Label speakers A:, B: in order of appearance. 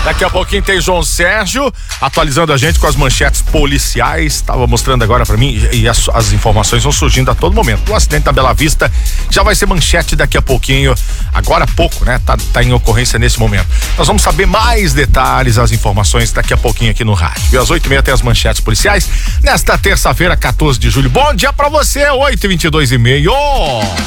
A: Daqui a pouquinho tem João Sérgio atualizando a gente com as manchetes policiais. Estava mostrando agora pra mim e as informações vão surgindo a todo momento. O acidente da Bela Vista já vai ser manchete daqui a pouquinho. Agora há pouco, né? Tá em ocorrência nesse momento. Nós vamos saber mais detalhes, as informações daqui a pouquinho aqui no rádio. E às 8h30 tem as manchetes policiais nesta terça-feira, 14 de julho. Bom dia pra você, 8h22h30.